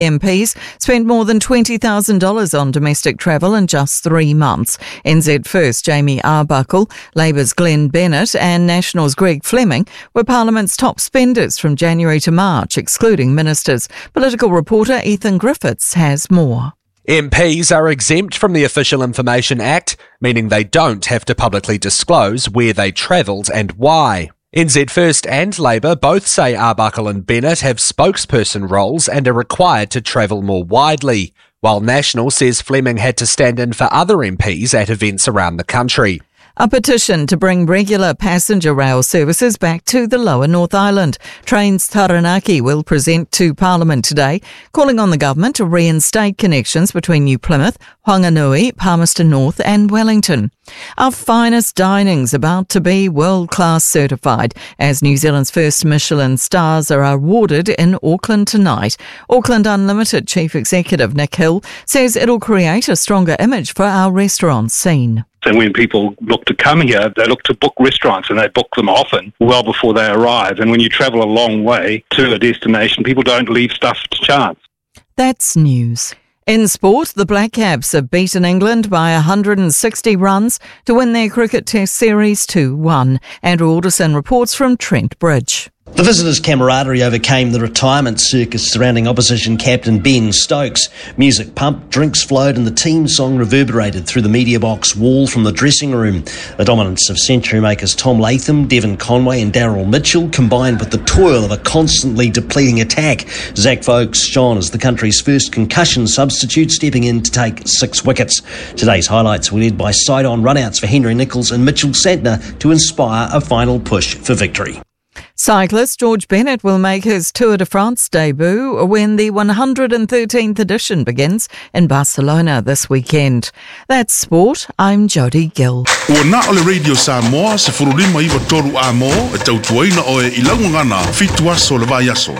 MPs spent more than $20,000 on domestic travel in just 3 months. NZ First Jamie Arbuckle, Labour's Glenn Bennett and National's Greg Fleming were Parliament's top spenders from January to March, excluding ministers. Political reporter Ethan Griffiths has more. MPs are exempt from the Official Information Act, meaning they don't have to publicly disclose where they travelled and why. NZ First and Labour both say Arbuckle and Bennett have spokesperson roles and are required to travel more widely, while National says Fleming had to stand in for other MPs at events around the country. A petition to bring regular passenger rail services back to the Lower North Island. Trains Taranaki will present to Parliament today, calling on the government to reinstate connections between New Plymouth, Whanganui, Palmerston North and Wellington. Our finest dining's about to be world-class certified as New Zealand's first Michelin stars are awarded in Auckland tonight. Auckland Unlimited Chief Executive Nick Hill says it'll create a stronger image for our restaurant scene. And when people look to come here, they look to book restaurants and they book them often well before they arrive. And when you travel a long way to a destination, people don't leave stuff to chance. That's news. In sport, the Black Caps have beaten England by 160 runs to win their Cricket Test Series 2-1. Andrew Alderson reports from Trent Bridge. The visitors' camaraderie overcame the retirement circus surrounding opposition captain Ben Stokes. Music pumped, drinks flowed and the team song reverberated through the media box wall from the dressing room. The dominance of century makers Tom Latham, Devon Conway and Daryl Mitchell combined with the toil of a constantly depleting attack. Zach Vokes shone as the country's first concussion substitute, stepping in to take 6 wickets. Today's highlights were led by side-on runouts for Henry Nicholls and Mitchell Santner to inspire a final push for victory. Cyclist George Bennett will make his Tour de France debut when the 113th edition begins in Barcelona this weekend. That's sport. I'm Jodie Gill. Ua na ole Radio Samoa se furulima iwa toru a mo e tautuaina o e ilangungana fitu aso le vai aso.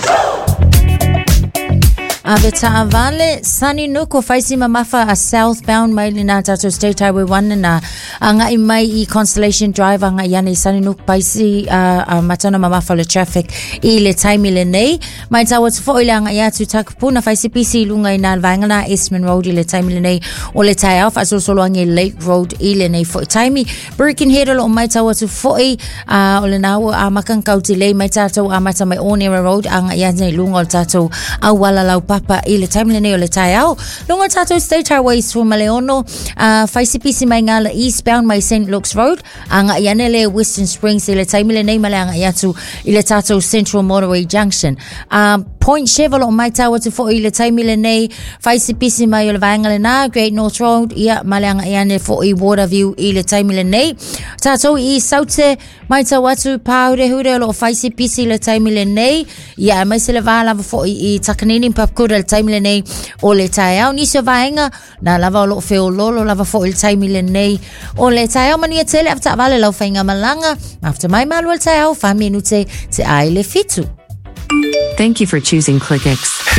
Ave Ta'avale, Sunny Nuko, Faisi Mamafa, a southbound Mailina Tato State Highway 1 na anga imai Constellation Drive anga yani Sunny Nuko Paisi matana Mamafa le traffic I le taimi le nei. Mai tawa tufo ile anga yatu takapuna Faisi PC lunga ina vangana Eastman Road I le taimi le nei o le tai auf aso solo ange Lake Road I le nei fo taimi. Birkenhead o mai tawa tufo o le nau a makan kauti le mai tato a mata mai Onera Road anga yani lunga o tato a wala lau papa I le taimi le nei o le tai au. Lunga tato State Highways from Maleono, Faisi PC mai ngala eastbound mai St. Luke's Road, anga yanele Western Springs I le taimi le nei male anga yatu I le tato Central Motorway Junction. Point Cheval o mai tawa tu fo I le taimi le nei, Faisi PC mai o le vaenga le na, Great North Road, ia male anga yane fo I Waterview I le taimi le nei. Tato I Saute, mai tawa tu paure hure o Faisi PC le taimi le nei, ia mai se le lava fo I takanini papkura le taimi le nei o le tai au. Nisi o vaenga, na lava o lo feo lolo lava fo I le taimi le nei o le tai au mani tele afta vale lau fainga malanga, after mai malu le tai au, 5 minute te ai le fitu. Thank you for choosing ClickX.